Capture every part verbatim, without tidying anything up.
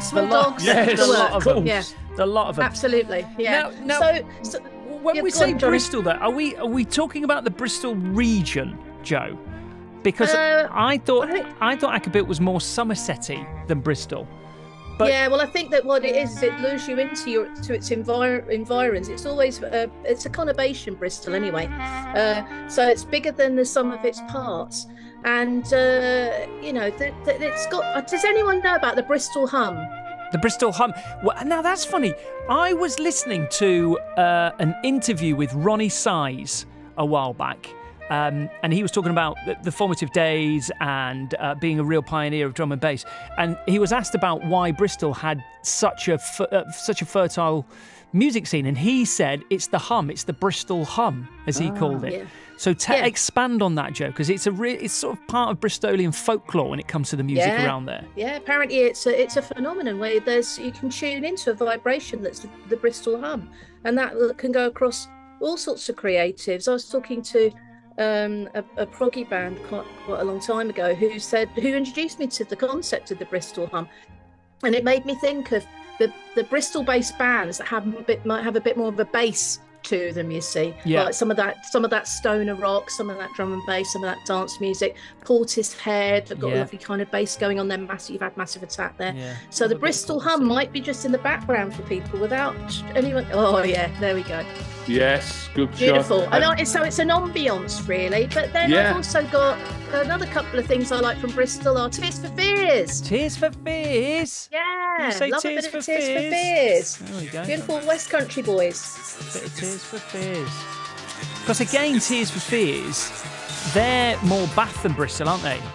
Small lot, dogs. yes, the a lot work. of them. Yeah, a lot of them. absolutely. Yeah. Now, now so, so when yeah, we go say on, Johnny. Bristol, though, are we are we talking about the Bristol region, Joe? Because Uh, I thought I think- I thought Ackabit was more Somersetty than Bristol. But yeah, well, I think that what it is is it lures you into your to its envir- environs. It's always uh, it's a conurbation, Bristol, anyway. Uh, so it's bigger than the sum of its parts, and uh, you know, th- th- it's got. Uh, does anyone know about the Bristol hum? The Bristol hum. Well, now that's funny. I was listening to uh, an interview with Ronnie Size a while back. Um, and he was talking about the, the formative days and uh, being a real pioneer of drum and bass. And he was asked about why Bristol had such a f- uh, such a fertile music scene, and he said it's the hum, it's the Bristol hum, as he called it. Yeah. So te- Yeah. expand on that, Joe, because it's a re- it's sort of part of Bristolian folklore when it comes to the music Yeah. around there. Yeah, apparently it's a it's a phenomenon where there's you can tune into a vibration that's the, the Bristol hum, and that can go across all sorts of creatives. I was talking to um, a, a proggy band quite, quite a long time ago who said who introduced me to the concept of the Bristol hum, and it made me think of the the Bristol-based bands that have a bit might have a bit more of a bass to them, you see. Yeah. Like some of that some of that stoner rock, some of that drum and bass, some of that dance music. Portishead have got Yeah. a lovely kind of bass going on there. Massive, you've had Massive Attack there. Yeah. So Love the a bit of Bristol Portishead. hum might be just in the background for people without anyone. Oh yeah, there we go. Yes, good Beautiful. shot. And I, so it's an ambience really. But then Yeah. I've also got another couple of things I like from Bristol are Tears for Fears. Tears for Fears. Yeah, You say love Tears a bit for of Tears Fears. for Fears. There we go. Beautiful West Country boys. Bit of Tears for Fears. Because again, Tears for Fears, they're more Bath than Bristol, aren't they?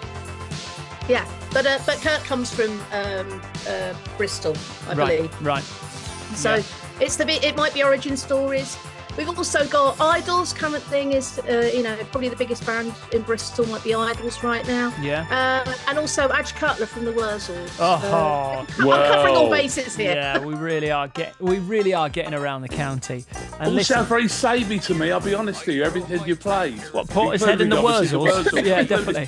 Yeah, but uh, but Kurt comes from um, uh, Bristol, I right, believe. right. So Yeah. it's the bit. It might be origin stories. We've also got Idols. Current thing is, uh, you know, probably the biggest band in Bristol might be Idols right now. Yeah. Uh, and also Adge Cutler from the Wurzels. Oh, Uh, I'm covering all Well, bases here. yeah, we really are get we really are getting around the county. And all listen, sound very savvy to me, I'll be honest with you, everything you played. what Portishead and the Including, obviously, Wurzels? Yeah, definitely.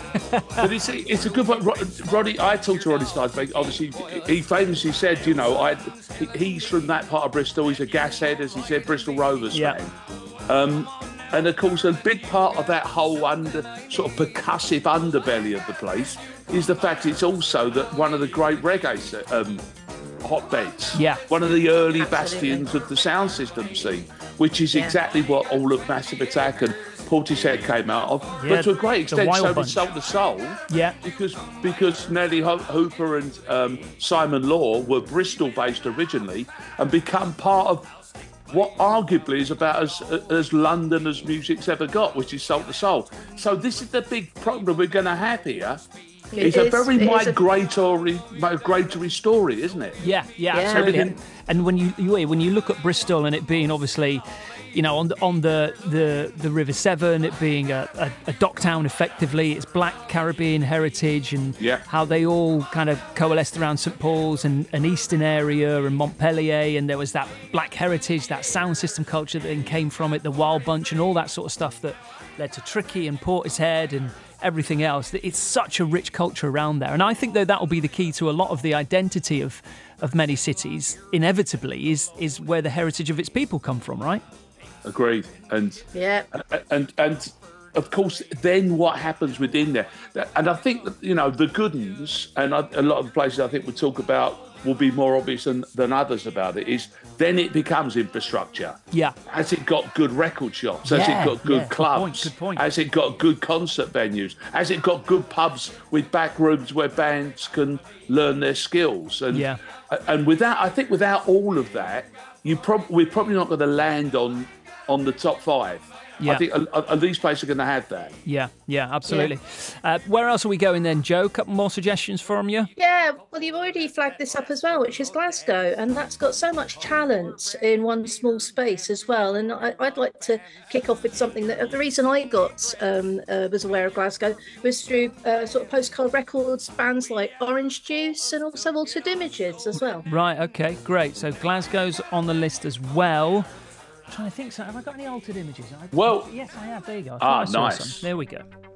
But it's, it's a good point. Ro- Roddy, I talked to Roddy Stiles, but obviously he famously said, you know, I, he, he's from that part of Bristol. He's a gashead, as he said, Bristol Rovers Yeah. fan. Um, and of course, a big part of that whole under sort of percussive underbelly of the place is the fact it's also that one of the great reggae um, hotbeds. Yeah. One of the early Absolutely. bastions of the sound system scene, which is Yeah. exactly what all of Massive Attack and Portishead came out of. Yeah, but to a great the extent, Wild so did Bunch. Soul to Soul. Yeah. Because because Nelly Ho- Hooper and um, Simon Law were Bristol-based originally and become part of what arguably is about as as London as music's ever got, which is Soul to Soul. So this is the big problem we're going to have here. It It's a is- very it is a- migratory, migratory story, isn't it? Yeah, yeah, Yeah. absolutely. And, Everything- and when you, you when you look at Bristol and it being obviously, you know, on the on the the, the River Severn, it being a, a, a dock town effectively, it's Black Caribbean heritage and Yeah. how they all kind of coalesced around Saint Paul's and an eastern area and Montpellier, and there was that black heritage, that sound system culture that then came from it, the Wild Bunch and all that sort of stuff that led to Tricky and Portishead and everything else. It's such a rich culture around there, and I think that that will be the key to a lot of the identity of of many cities. Inevitably, is is where the heritage of its people come from, right? Agreed. And Yeah. and and of course, then what happens within there? And I think that, you know, the good ones, and I, a lot of the places I think we talk about will be more obvious than, than others about it, is then it becomes infrastructure. Yeah, Has it got good record shops? Has Yeah, it got good yeah, good clubs? point, good point. Has it got good concert venues? Has it got good pubs with back rooms where bands can learn their skills? And Yeah. and without, I think without all of that, you prob- we're probably not going to land on on the top five. Yeah. I think uh, uh, these places are going to have that. yeah, yeah, absolutely. Uh, where else are we going then, Joe? Couple more suggestions from you. Yeah, well, you've already flagged this up as well, which is Glasgow, and that's got so much talent in one small space as well. And I, I'd like to kick off with something that the reason I got um, uh, was aware of Glasgow was through uh, sort of postcard records, bands like Orange Juice, and also Altered Images as well. Right, okay, great. So Glasgow's on the list as well. I'm trying to think, so have I got any altered images? I, Well- yes, I have. There you go. I thought Ah, I saw nice. some. There we go.